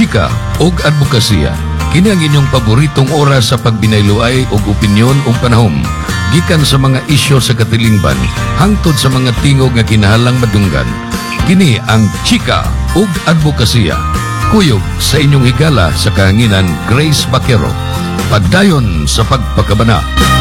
chika ug advokasya. Kini ang inyong paboritong oras sa pagbinayloay ug opinyon ug panahom gikan sa mga isyu sa katilingban hangtod sa mga tingog nga kinahanglang madunggan. Kini ang chika ug advokasya. Kuyog sa inyong higala sa kahanginan Grace Baquero. Pagdayon sa pagpakabana.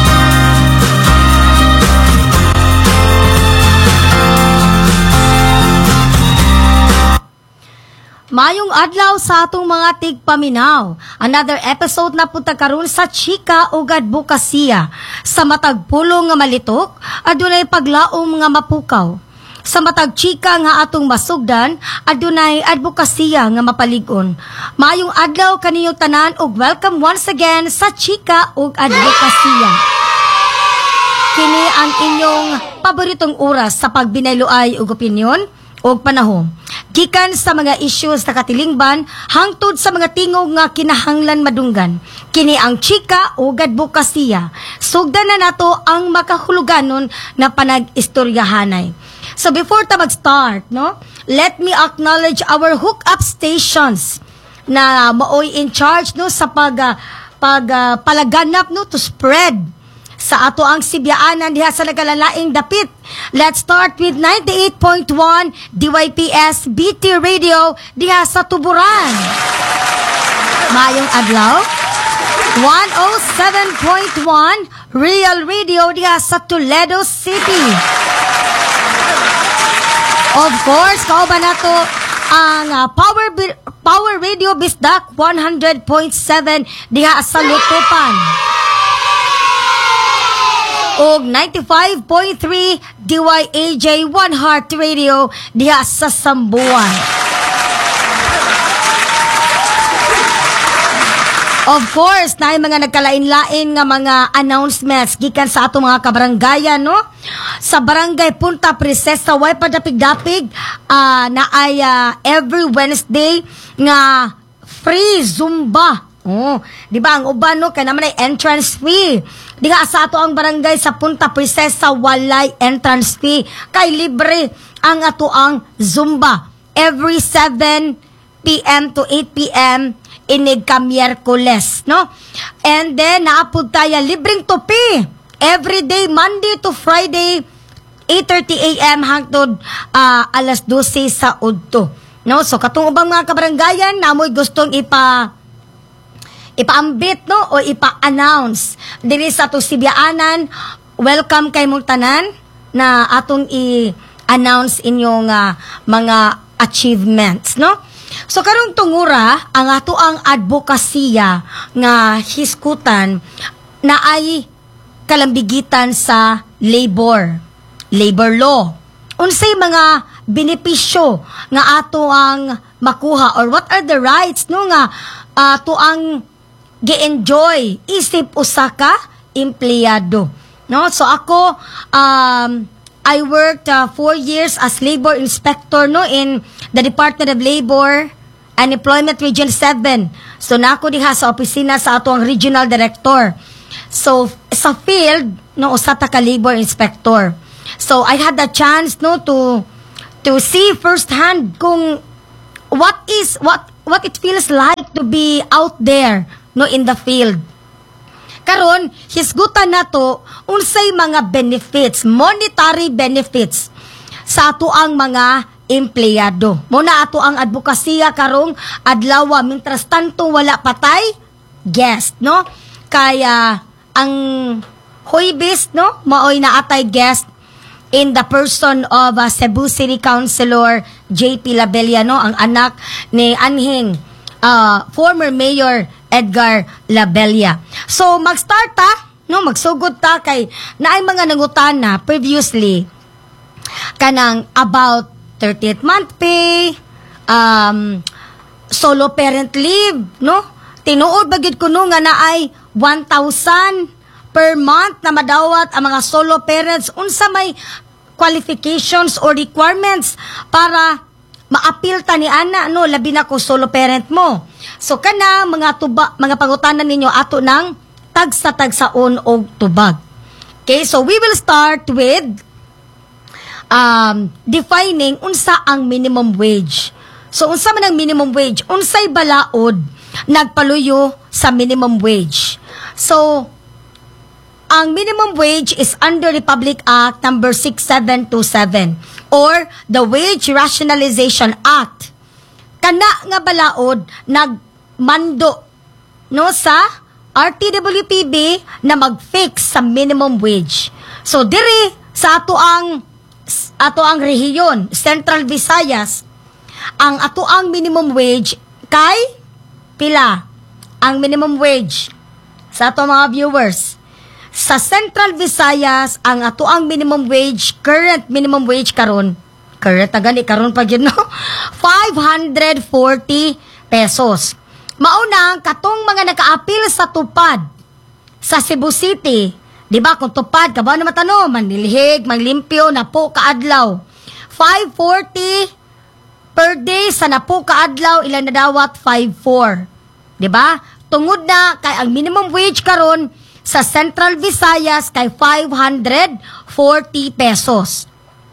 Mayong adlaw sa atong mga tigpaminaw. Another episode na punta karon sa Chika ug Advokasya. Sa matag pulong nga malitok, adunay paglaom nga mapukaw. Sa matag chika nga atong masugdan, adunay advokasya nga mapalig-on. Mayong adlaw kaniyo tanan ug welcome once again sa Chika ug Advokasya. Kini ang inyong paboritong oras sa pagbinayloay ug opinyon ug panahom. Gikan sa mga issues sa katilingban hangtod sa mga tingog nga kinahanglan madunggan. Kini ang Chika ug Advokasya. Sugdan na nato ang makahuluganon na panag-istoryahanay. So before ta mag-start, no, let me acknowledge our hookup stations na maoy in charge no sa palaganap no to spread sa ato ang sibyaanan diha sa nagalalaing dapit. Let's start with 98.1 DYPS BT Radio diha sa Tuburan. Mayong adlaw. 107.1 Real Radio diha sa Toledo City. Of course, kauban nato ang Power Radio Bisdak 100.7 diha sa Lutupan. Og 95.3 DYAJ One Heart Radio diha sa Sambuan. Of course, naay mga nagkalain-lain nga mga announcements gikan sa ato mga kabaranggayan, no? Sa Barangay Punta Princesa, way padapig-dapig na ay every Wednesday nga free Zumba. Oh, di ba ang uban no kay naman ay entrance fee. Di nga sa ato ang barangay sa Punta Princesa walay entrance fee kay libre ang ato ang Zumba every 7 p.m. to 8 p.m. inig ka Miyerkules, no? And then naapud tayo libreng tupi every day Monday to Friday 8:30 a.m. hangtod alas 12 sa udto. No, so katong ubang mga kabaranggayan namoy gustong ipaambit no o ipa-announce diri sa atong sibyaanan, welcome kay mong tanan na atong i-announce inyong mga achievements, no? So karong tungura ang ato ang advokasya nga hiskutan na ay kalambigitan sa labor law. Unsay mga benepisyo nga ato ang makuha or what are the rights no nga ato ang gi-enjoy isip usa ka empleyado, no? So ako I worked 4 years as labor inspector no in the Department of Labor and Employment Region 7. So nako diha sa opisina sa ato ang regional director. So sa field no usa ta ka labor inspector. So I had the chance no to see firsthand kung what it feels like to be out there no in the field. Karon hisgutan nato unsay mga benefits, monetary benefits sa ato ang mga empleyado. Muna ato ang advokasya karong adlaw mintras tanto wala patay guest, no? Kaya ang Huwebes no maoy naatay guest in the person of Cebu City Councilor JP Labella, no, ang anak ni anhing former Mayor Edgar Labella. So mag-start no, magsugod ta kay naay mga nangutana previously kanang about 30th month pay, solo parent leave, no? Tinuod bagid kuno nga naay 1,000 per month na madawat ang mga solo parents. Unsa may qualifications or requirements para ma-appeal ta ni ana no labi na ko solo parent mo. So kana mga pangutanan ninyo ato ng tagsa-tagsaon og tubag. Okay, so we will start with defining unsa ang minimum wage. So unsa man ang minimum wage? Unsay balaod nagpaluyo sa minimum wage? So ang minimum wage is under Republic Act number 6727 or the Wage Rationalization Act. Kana nga balaod nagmando no sa RTWPB na mag-fix sa minimum wage. So diri sa ato ang rehiyon, Central Visayas, ang ato ang minimum wage kay pila ang minimum wage sa ato mga viewers. Sa Central Visayas, ang ato ang minimum wage, current minimum wage karon pa gyud no, 540 pesos. Mauna, katong mga naka-appeal sa tupad sa Cebu City, di ba, kung tupad, kabaw na matano, manilhig, manglimpyo, napo kaadlaw. 540 per day sa napo kaadlaw, ilan na dawat? 5.4. Di ba? Tungod na, kay ang minimum wage karon sa Central Visayas, kay 540 pesos.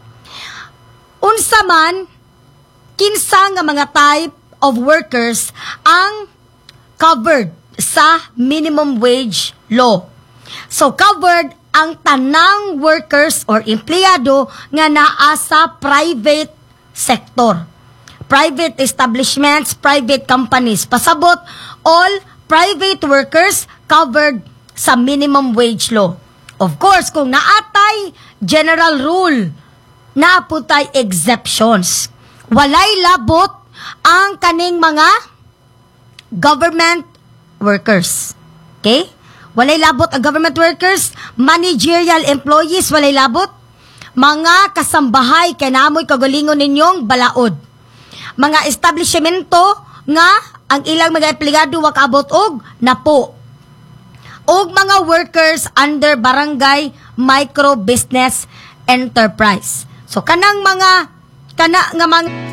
Unsa man, kinsa nga mga type of workers ang covered sa minimum wage law. So covered ang tanang workers or empleyado nga naa sa private sector. Private establishments, private companies. Pasabot, all private workers covered sa minimum wage law. Of course, kung naatay general rule, naaputay exceptions. Walay labot ang kaning mga government workers. Okay? Walay labot ang government workers, managerial employees, walay labot. Mga kasambahay, kay naamoy kagalingon ninyong balaod. Mga establishmento nga ang ilang mga empleyado wakaabot og napo. Og mga workers under barangay micro business enterprise. So kana nga mga